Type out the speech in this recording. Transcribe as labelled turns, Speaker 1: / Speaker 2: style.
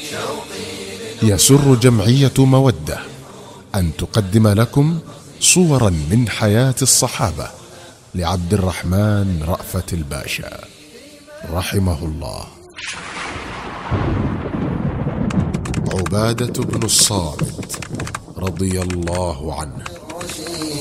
Speaker 1: يسر جمعية مودة أن تقدم لكم صورا من حياة الصحابة لعبد الرحمن رأفت الباشا رحمه الله. عبادة بن الصامت رضي الله عنه.